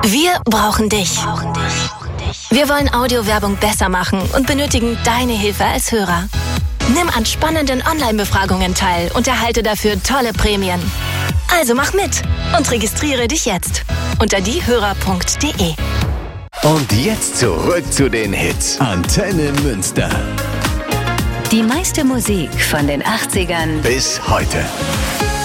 Wir brauchen dich. Wir wollen Audiowerbung besser machen und benötigen deine Hilfe als Hörer. Nimm an spannenden Online-Befragungen teil und erhalte dafür tolle Prämien. Also mach mit und registriere dich jetzt unter diehörer.de. Und jetzt zurück zu den Hits. Antenne Münster. Die meiste Musik von den 80ern Bis heute.